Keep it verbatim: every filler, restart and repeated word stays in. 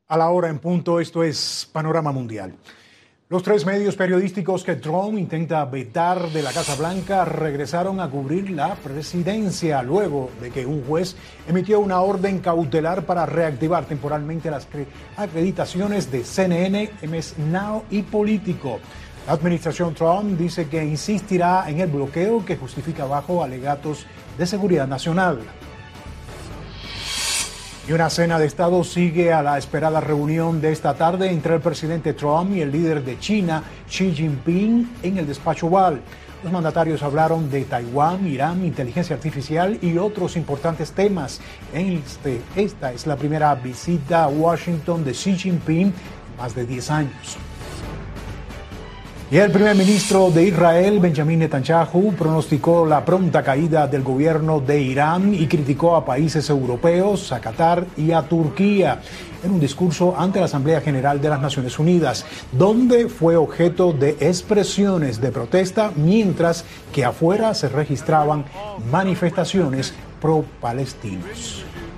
A la hora en punto, esto es Panorama Mundial. Los tres medios periodísticos que Trump intenta vetar de la Casa Blanca regresaron a cubrir la presidencia luego de que un juez emitió una orden cautelar para reactivar temporalmente las acreditaciones de C N N, M S Now y Político. La administración Trump dice que insistirá en el bloqueo que justifica bajo alegatos de seguridad nacional. Y una cena de Estado sigue a la esperada reunión de esta tarde entre el presidente Trump y el líder de China, Xi Jinping, en el despacho Oval. Los mandatarios hablaron de Taiwán, Irán, inteligencia artificial y otros importantes temas. Este, esta es la primera visita a Washington de Xi Jinping en más de diez años. Y el primer ministro de Israel, Benjamin Netanyahu, pronosticó la pronta caída del gobierno de Irán y criticó a países europeos, a Qatar y a Turquía en un discurso ante la Asamblea General de las Naciones Unidas, donde fue objeto de expresiones de protesta, mientras que afuera se registraban manifestaciones pro-palestinos.